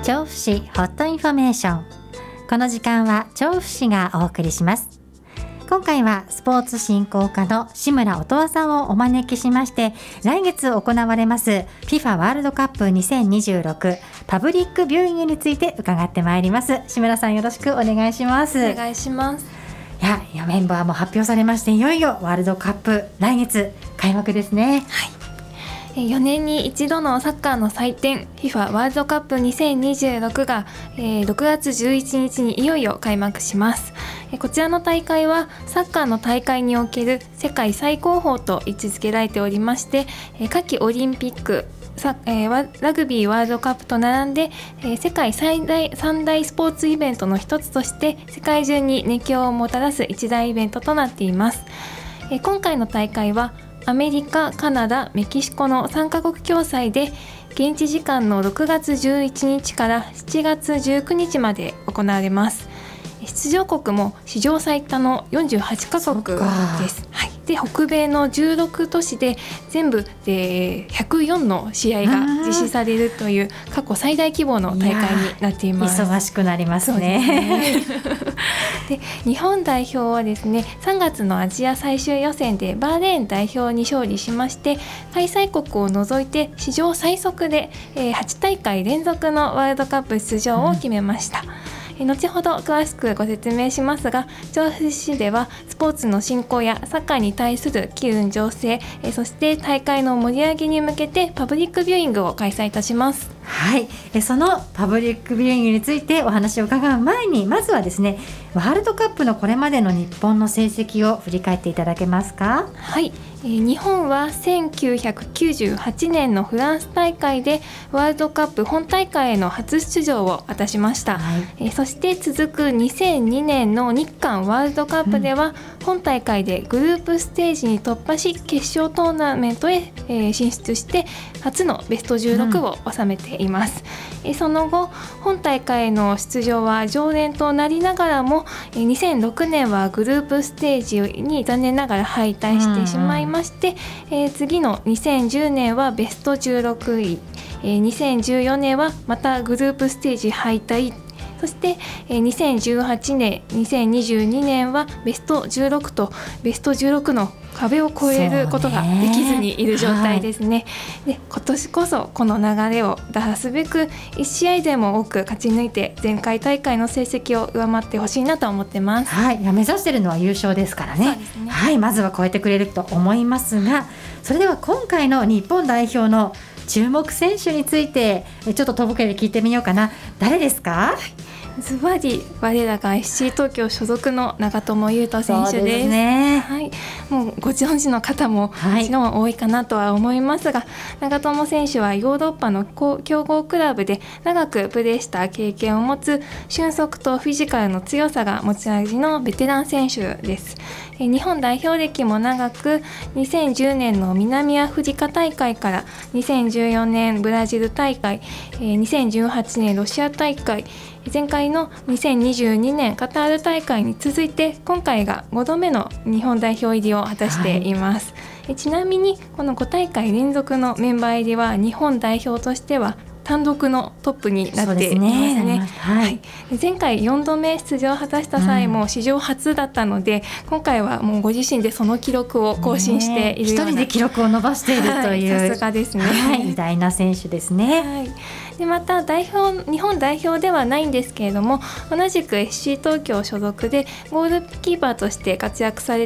調布市ホットインフォメーション。この時間は調布市がお送りします。今回はスポーツ振興課の志村音羽さんをお招きしまして、来月行われます FIFA ワールドカップ2026パブリックビューイングについて伺ってまいります。志村さん、よろしくお願いします。 お願いします。 いやメンバーも発表されまして、いよいよワールドカップ来月開幕ですね。 4年に一度のサッカーの祭典 FIFA ワールドカップ2026が6月11日にいよいよ開幕します。こちらの大会はサッカーの大会における世界最高峰と位置づけられておりまして、夏季オリンピック、ラグビーワールドカップと並んで世界三大スポーツイベントの一つとして世界中に熱狂をもたらす一大イベントとなっています。今回の大会はアメリカ、カナダ、メキシコの3カ国共催で現地時間の6月11日から7月19日まで行われます。出場国も史上最多の48カ国です。で、北米の16都市で全部で104の試合が実施されるという過去最大規模の大会になっています。 忙しくなりますね。 で、日本代表はですね、3月のアジア最終予選でバーレーン代表に勝利しまして、開催国を除いて史上最速で8大会連続のワールドカップ出場を決めました。後ほど詳しくご説明しますが、調布市ではスポーツの振興やサッカーに対する機運醸成、そして大会の盛り上げに向けてパブリックビューイングを開催いたします。 はい、そのパブリックビューイングについてお話を伺う前に、まずはですね、ワールドカップのこれまでの日本の成績を振り返っていただけますか。 はい、日本は1998年のフランス大会でワールドカップ本大会への初出場を果たしました。そして続く2002年の日韓ワールドカップでは、本大会でグループステージに突破し決勝トーナメントへ進出して初のベスト16を収めています。その後本大会への出場は常連となりながらも、2006年はグループステージに残念ながら敗退してしまいまして、次の2010年はベスト16位、2014年はまたグループステージ敗退、そして2018年2022年はベスト16とベスト16の壁を越えることができずにいる状態ですね。で、今年こそこの流れを打破すべく1試合でも多く勝ち抜いて前回大会の成績を上回ってほしいなと思ってます。 目指しているのは優勝ですからね。まずは超えてくれると思いますが、それでは今回の日本代表の注目選手についてちょっととぼけで聞いてみようかな。誰ですか？ ズバリ我らが FC 東京所属の長友佑都選手です。 そうですね。 もうご存知の方ももちろん多いかなとは思いますが、長友選手はヨーロッパの強豪クラブで長くプレーした経験を持つ俊足とフィジカルの強さが持ち味のベテラン選手です。日本代表歴も長く、2010年の南アフリカ大会から2014年ブラジル大会、2018年ロシア大会、前回の2022年カタール大会に続いて今回が5度目の日本代表入りを果たしています。ちなみにこの5大会連続のメンバー入りは日本代表としては単独のトップになっていますね。前回4度目出場を果たした際も史上初だったので、今回はもうご自身でその記録を更新しているような、 一人で記録を伸ばしているという、 さすがですね。 偉大な選手ですね。 で、また日本代表ではないんですけれども、同じく FC 東京所属でゴールキーパーとして活躍され